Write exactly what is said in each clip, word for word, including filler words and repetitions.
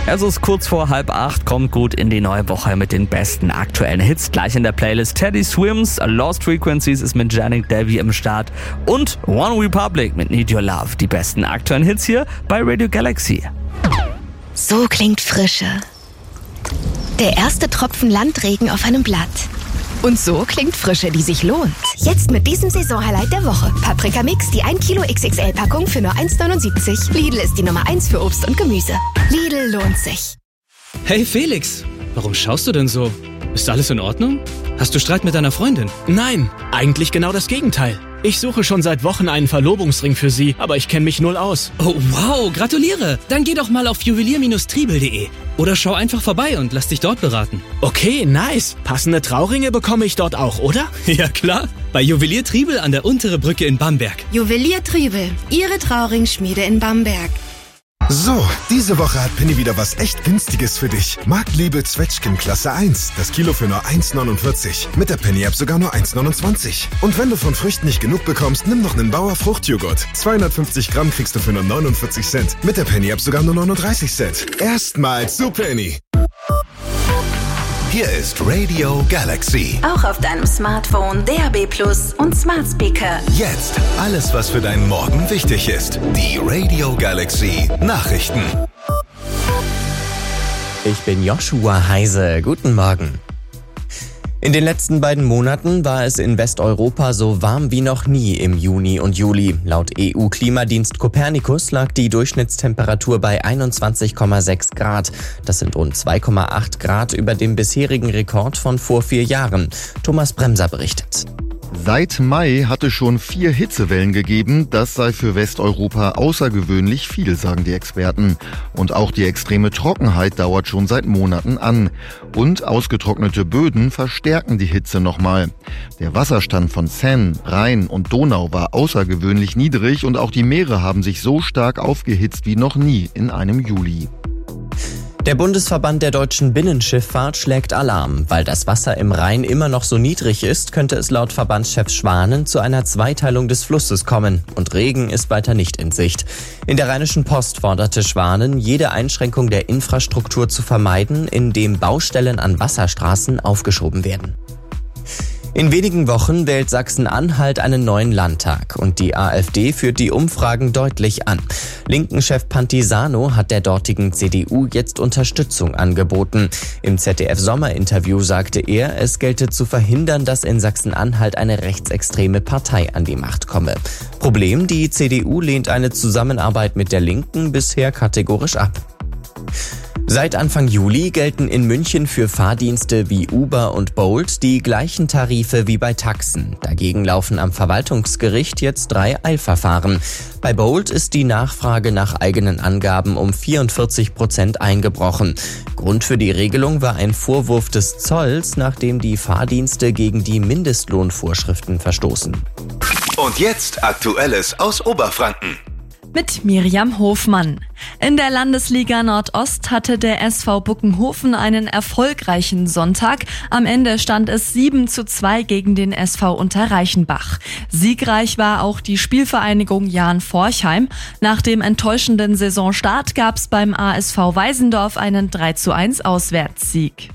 Es ist kurz vor halb acht, kommt gut in die neue Woche mit den besten aktuellen Hits. Gleich in der Playlist Teddy Swims, Lost Frequencies ist mit Janik Davy im Start und One Republic mit Need Your Love. Die besten aktuellen Hits hier bei Radio Galaxy. So klingt Frische. Der erste Tropfen Landregen auf einem Blatt. Und so klingt Frische, die sich lohnt. Jetzt mit diesem Saisonhighlight der Woche. Paprika Mix, die ein Kilo X X L-Packung für nur eins neunundsiebzig. Lidl ist die Nummer eins für Obst und Gemüse. Lidl lohnt sich. Hey Felix, warum schaust du denn so? Ist alles in Ordnung? Hast du Streit mit deiner Freundin? Nein, eigentlich genau das Gegenteil. Ich suche schon seit Wochen einen Verlobungsring für sie, aber ich kenne mich null aus. Oh wow, gratuliere! Dann geh doch mal auf juwelier Triebel punkt de oder schau einfach vorbei und lass dich dort beraten. Okay, nice. Passende Trauringe bekomme ich dort auch, oder? Ja klar, bei Juwelier Triebel an der Untere Brücke in Bamberg. Juwelier Triebel, Ihre Trauringschmiede in Bamberg. So, diese Woche hat Penny wieder was echt Günstiges für dich. Marktliebe Zwetschgen Klasse eins. Das Kilo für nur eins neunundvierzig. Mit der Penny-App sogar nur eins neunundzwanzig. Und wenn du von Früchten nicht genug bekommst, nimm noch einen Bauer Fruchtjoghurt. zweihundertfünfzig Gramm kriegst du für nur neunundvierzig Cent. Mit der Penny-App sogar nur neununddreißig Cent. Erstmals zu Penny. Hier ist Radio Galaxy. Auch auf deinem Smartphone, D A B Plus und Smart Speaker. Jetzt alles, was für deinen Morgen wichtig ist. Die Radio Galaxy Nachrichten. Ich bin Joshua Heise. Guten Morgen. In den letzten beiden Monaten war es in Westeuropa so warm wie noch nie im Juni und Juli. Laut E U-Klimadienst Copernicus lag die Durchschnittstemperatur bei einundzwanzig Komma sechs Grad. Das sind rund zwei Komma acht Grad über dem bisherigen Rekord von vor vier Jahren. Thomas Bremser berichtet. Seit Mai hatte schon vier Hitzewellen gegeben. Das sei für Westeuropa außergewöhnlich viel, sagen die Experten. Und auch die extreme Trockenheit dauert schon seit Monaten an. Und ausgetrocknete Böden verstärken die Hitze nochmal. Der Wasserstand von Seine, Rhein und Donau war außergewöhnlich niedrig und auch die Meere haben sich so stark aufgehitzt wie noch nie in einem Juli. Der Bundesverband der deutschen Binnenschifffahrt schlägt Alarm. Weil das Wasser im Rhein immer noch so niedrig ist, könnte es laut Verbandschef Schwanen zu einer Zweiteilung des Flusses kommen. Und Regen ist weiter nicht in Sicht. In der Rheinischen Post forderte Schwanen, jede Einschränkung der Infrastruktur zu vermeiden, indem Baustellen an Wasserstraßen aufgeschoben werden. In wenigen Wochen wählt Sachsen-Anhalt einen neuen Landtag und die AfD führt die Umfragen deutlich an. Linken-Chef Pantisano hat der dortigen C D U jetzt Unterstützung angeboten. Im Z D F-Sommerinterview sagte er, es gelte zu verhindern, dass in Sachsen-Anhalt eine rechtsextreme Partei an die Macht komme. Problem, die C D U lehnt eine Zusammenarbeit mit der Linken bisher kategorisch ab. Seit Anfang Juli gelten in München für Fahrdienste wie Uber und Bolt die gleichen Tarife wie bei Taxen. Dagegen laufen am Verwaltungsgericht jetzt drei Eilverfahren. Bei Bolt ist die Nachfrage nach eigenen Angaben um vierundvierzig Prozent eingebrochen. Grund für die Regelung war ein Vorwurf des Zolls, nachdem die Fahrdienste gegen die Mindestlohnvorschriften verstoßen. Und jetzt Aktuelles aus Oberfranken. Mit Miriam Hofmann. In der Landesliga Nordost hatte der S V Buckenhofen einen erfolgreichen Sonntag. Am Ende stand es sieben zu zwei gegen den S V Unterreichenbach. Siegreich war auch die Spielvereinigung Jahn Forchheim. Nach dem enttäuschenden Saisonstart gab es beim A S V Weisendorf einen drei zu eins Auswärtssieg.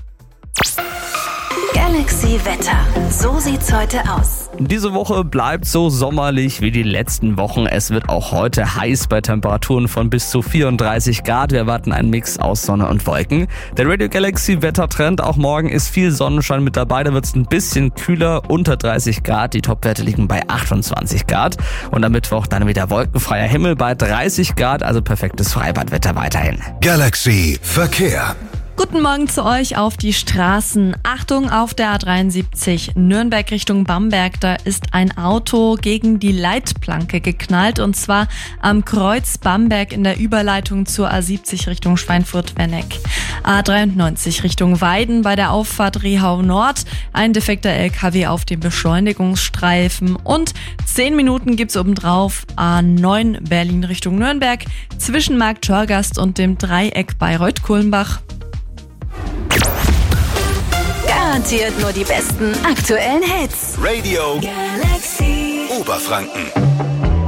Galaxy Wetter. So sieht's heute aus. Diese Woche bleibt so sommerlich wie die letzten Wochen. Es wird auch heute heiß bei Temperaturen von bis zu vierunddreißig Grad. Wir erwarten einen Mix aus Sonne und Wolken. Der Radio Galaxy Wettertrend, auch morgen ist viel Sonnenschein mit dabei. Da wird es ein bisschen kühler, unter dreißig Grad. Die Topwerte liegen bei achtundzwanzig Grad. Und am Mittwoch dann wieder wolkenfreier Himmel bei dreißig Grad. Also perfektes Freibadwetter weiterhin. Galaxy Verkehr. Guten Morgen zu euch auf die Straßen. Achtung auf der A dreiundsiebzig Nürnberg Richtung Bamberg. Da ist ein Auto gegen die Leitplanke geknallt und zwar am Kreuz Bamberg in der Überleitung zur A siebzig Richtung Schweinfurt-Wenneck. A dreiundneunzig Richtung Weiden bei der Auffahrt Rehau Nord. Ein defekter L K W auf dem Beschleunigungsstreifen und zehn Minuten gibt's obendrauf A neun Berlin Richtung Nürnberg zwischen Markt Schorgast und dem Dreieck Bayreuth-Kulmbach. Garantiert nur die besten aktuellen Hits. Radio Galaxy Oberfranken.